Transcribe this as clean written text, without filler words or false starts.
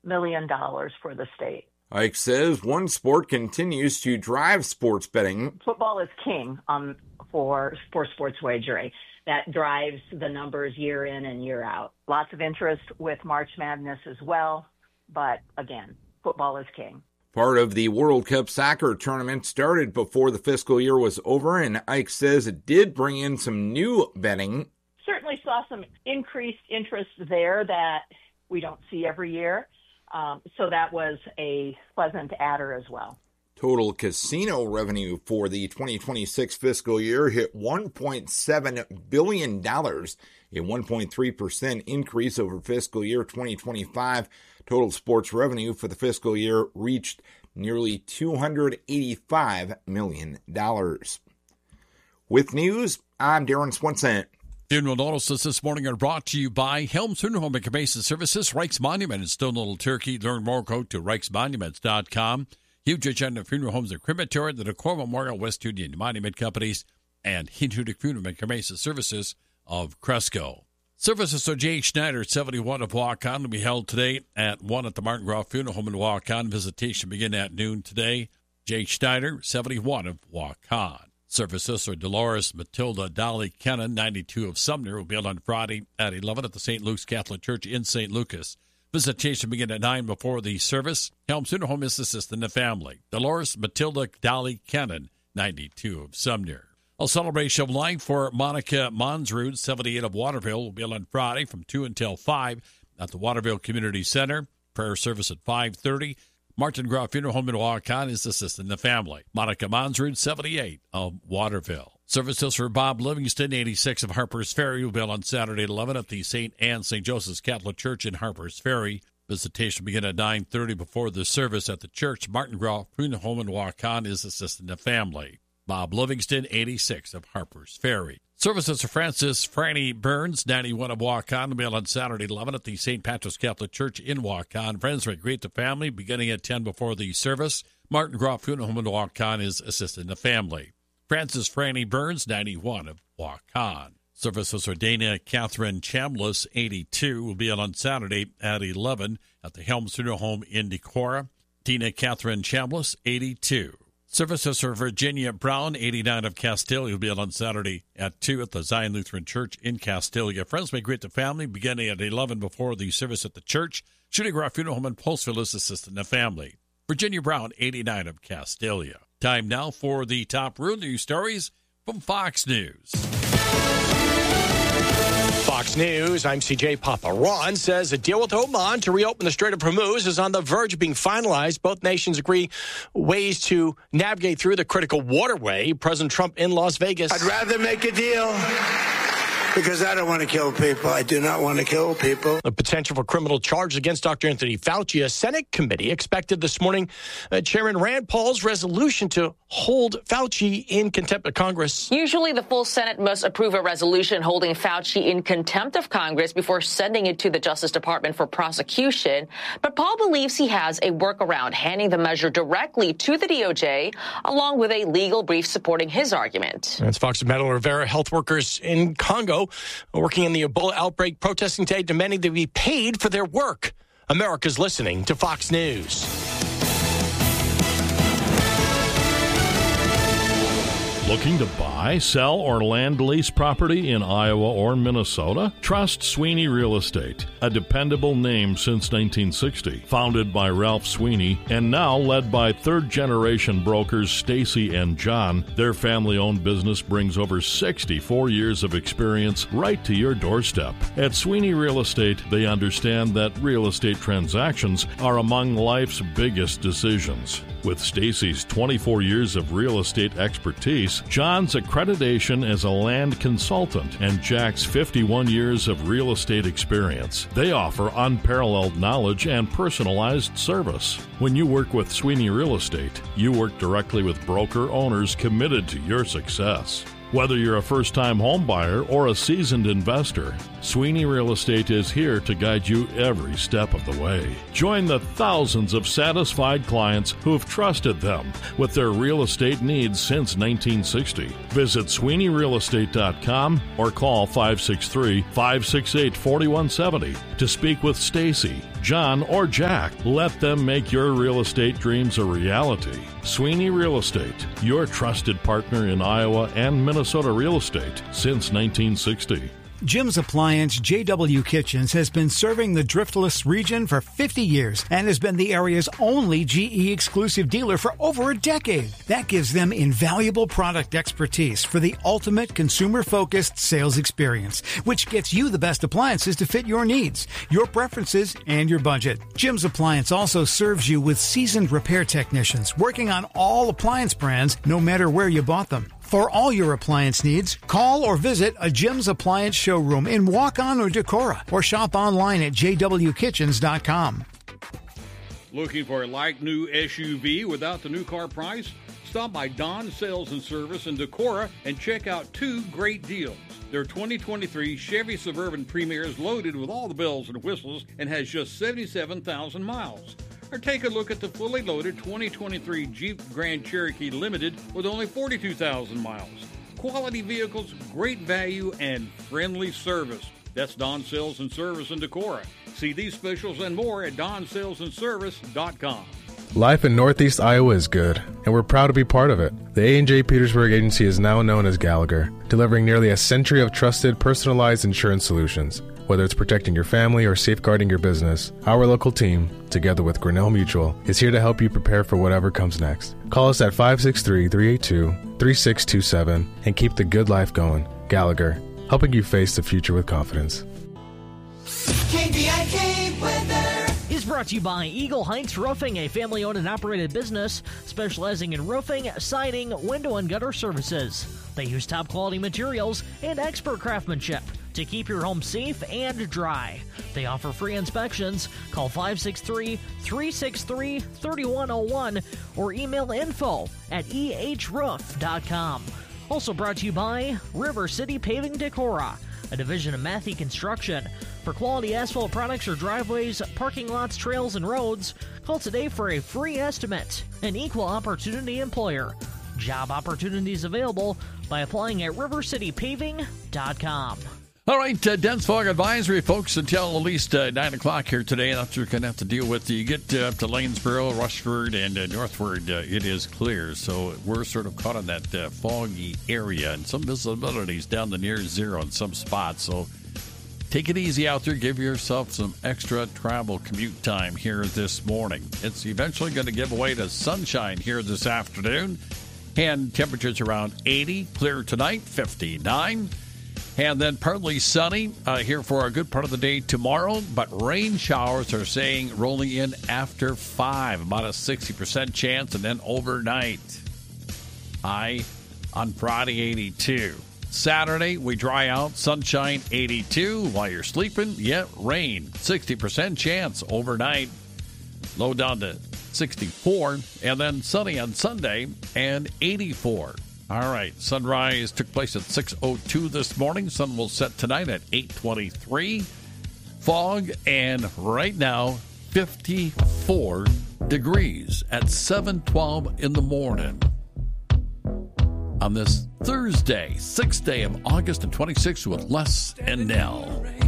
million for the state. Ike says one sport continues to drive sports betting. Football is king for sports wagering. That drives the numbers year in and year out. Lots of interest with March Madness as well. But again, football is king. Part of the World Cup soccer tournament started before the fiscal year was over, and Ike says it did bring in some new betting. Certainly saw some increased interest there that we don't see every year. So that was a pleasant adder as well. Total casino revenue for the 2026 fiscal year hit $1.7 billion, a 1.3% increase over fiscal year 2025. Total sports revenue for the fiscal year reached nearly $285 million. With news, I'm Darren Swenson. Funeral notices this morning are brought to you by Helms Funeral Home and Cremation Services, Reichs Monument in Stone Little Turkey. Learn more, go to reichsmonuments.com. Huge agenda funeral homes and crematory, the Decor Memorial, West Union Monument Companies, and Hindudic Funeral and Cremation Services of Cresco. Services of J. Schneider, 71 of Waukon, will be held today at 1 at the Martin Groff Funeral Home in Waukon. Visitation begin at noon today. J. Schneider, 71 of Waukon. Services are Dolores Matilda Dolly Kennan, 92 of Sumner, will be held on Friday at 11 at the St. Luke's Catholic Church in St. Lucas. Visitation begin at 9 before the service. Helms Funeral Home is assisting the family. Dolores Matilda Dolly Kennan, 92 of Sumner. A celebration of life for Monica Monsrud, 78 of Waterville, will be held on Friday from 2 until 5 at the Waterville Community Center. Prayer service at 5:30. Martin Groff Funeral Home in Waukon is assisting the family. Monica Monsrud, 78 of Waterville. Services for Bob Livingston, 86 of Harpers Ferry, will be held on Saturday at 11 at the St. Anne St. Joseph's Catholic Church in Harpers Ferry. Visitation begin at 9:30 before the service at the church. Martin Groff Funeral Home in Waukon is assisting the family. Bob Livingston, 86 of Harpers Ferry. Services for Francis Franny Burns, 91 of Waukon, will be held on Saturday at 11 at the St. Patrick's Catholic Church in Waukon. Friends will greet the family beginning at 10 before the service. Martin Groff Funeral Home in Waukon is assisting the family. Francis Franny Burns, 91 of Waukon. Services for Dana Catherine Chambliss, 82, will be held on Saturday at 11 at the Helms Funeral Home in Decorah. Dana Catherine Chambliss, 82. Services for Virginia Brown, 89 of Castilia, will be held on Saturday at 2 at the Zion Lutheran Church in Castilia. Friends may greet the family beginning at 11 before the service at the church. Shooting Groff Funeral Home in Postville is assisting the family. Virginia Brown, 89 of Castilia. Time now for the top real news stories from Fox News. Fox News, I'm CJ Papa. Iran says a deal with Oman to reopen the Strait of Hormuz is on the verge of being finalized. Both nations agree ways to navigate through the critical waterway. President Trump in Las Vegas. I'd rather make a deal because I don't want to kill people. I do not want to kill people. The potential for criminal charges against Dr. Anthony Fauci. A Senate committee expected this morning Chairman Rand Paul's resolution to hold Fauci in contempt of Congress. Usually the full Senate must approve a resolution holding Fauci in contempt of Congress before sending it to the Justice Department for prosecution. But Paul believes he has a workaround, handing the measure directly to the DOJ, along with a legal brief supporting his argument. That's Fox Metal Rivera. Health workers in Congo working in the Ebola outbreak, protesting today, demanding to be paid for their work. America's listening to Fox News. Looking to buy, sell, or land lease property in Iowa or Minnesota? Trust Sweeney Real Estate, a dependable name since 1960. Founded by Ralph Sweeney and now led by third-generation brokers Stacy and John, their family-owned business brings over 64 years of experience right to your doorstep. At Sweeney Real Estate, they understand that real estate transactions are among life's biggest decisions. With Stacy's 24 years of real estate expertise, John's accreditation as a land consultant, and Jack's 51 years of real estate experience, they offer unparalleled knowledge and personalized service. When you work with Sweeney Real Estate, you work directly with broker owners committed to your success. Whether you're a first-time home buyer or a seasoned investor, Sweeney Real Estate is here to guide you every step of the way. Join the thousands of satisfied clients who've trusted them with their real estate needs since 1960. Visit SweeneyRealEstate.com or call 563-568-4170 to speak with Stacy, John, or Jack. Let them make your real estate dreams a reality. Sweeney Real Estate, your trusted partner in Iowa and Minnesota real estate since 1960. Jim's Appliance JW Kitchens has been serving the Driftless region for 50 years and has been the area's only GE exclusive dealer for over a decade. That gives them invaluable product expertise for the ultimate consumer-focused sales experience, which gets you the best appliances to fit your needs, your preferences, and your budget. Jim's Appliance also serves you with seasoned repair technicians working on all appliance brands, no matter where you bought them. For all your appliance needs, call or visit a Jim's Appliance showroom in Waukon or Decorah, or shop online at jwkitchens.com. Looking for a like-new SUV without the new car price? Stop by Don Sales and Service in Decorah and check out two great deals. Their 2023 Chevy Suburban Premier is loaded with all the bells and whistles and has just 77,000 miles. Or take a look at the fully loaded 2023 Jeep Grand Cherokee Limited with only 42,000 miles. Quality vehicles, great value, and friendly service. That's Don Sales and Service in Decorah. See these specials and more at donsalesandservice.com. Life in Northeast Iowa is good, and we're proud to be part of it. The A&J Petersburg Agency is now known as Gallagher, delivering nearly a century of trusted, personalized insurance solutions. Whether it's protecting your family or safeguarding your business, our local team, together with Grinnell Mutual, is here to help you prepare for whatever comes next. Call us at 563-382-3627 and keep the good life going. Gallagher, helping you face the future with confidence. KVIK weather is brought to you by Eagle Heights Roofing, a family-owned and operated business specializing in roofing, siding, window, and gutter services. They use top-quality materials and expert craftsmanship to keep your home safe and dry. They offer free inspections. Call 563-363-3101 or email info@ehroof.com. Also brought to you by River City Paving Decorah, a division of Matthey Construction. For quality asphalt products or driveways, parking lots, trails, and roads, call today for a free estimate. An equal opportunity employer. Job opportunities available by applying at rivercitypaving.com. All right, dense fog advisory, folks, until at least 9 o'clock here today. That's what you're going to have to deal with. You get up to Lanesboro, Rushford, and northward, it is clear. So we're sort of caught in that foggy area, and some visibilities down to near zero in some spots. So take it easy out there. Give yourself some extra travel commute time here this morning. It's eventually going to give way to sunshine here this afternoon, and temperatures around 80. Clear tonight, 59. And then partly sunny here for a good part of the day tomorrow, but rain showers are saying rolling in after 5, about a 60% chance, and then overnight. High on Friday, 82. Saturday, we dry out, sunshine, 82. While you're sleeping, rain, 60% chance overnight. Low down to 64, and then sunny on Sunday and 84. All right, sunrise took place at 6:02 this morning. Sun will set tonight at 8:23. Fog, and right now, 54 degrees at 7:12 in the morning. On this Thursday, 6th day of August and 26th with Les and Nell.